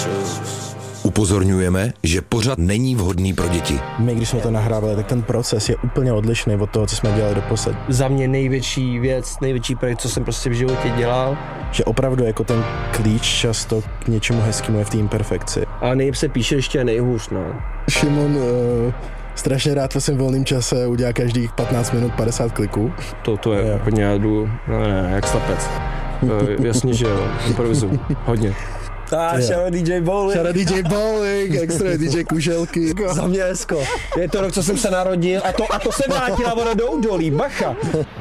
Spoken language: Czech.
Upozorňujeme, že pořad není vhodný pro děti. My, když jsme to nahrávali, tak ten proces je úplně odlišný od toho, co jsme dělali doposud. Za mě největší věc, největší projekt, co jsem prostě v životě dělal. Že opravdu jako ten klíč často k něčemu hezkému je v té imperfekci. A nejlíp se píše ještě nejhůř, no. Šimon strašně rád ve svém volném čase udělá každých 15 minut 50 kliků. To je úplně, já jdu, ne, jak slapec. Jasně, že jo, improvizuju, hodně. Šara DJ Bowling. Šara DJ Bowling, extra DJ Kuželky. Za mě hezko. Je to rok, co jsem se narodil a to se vrátila voda do údolí, bacha.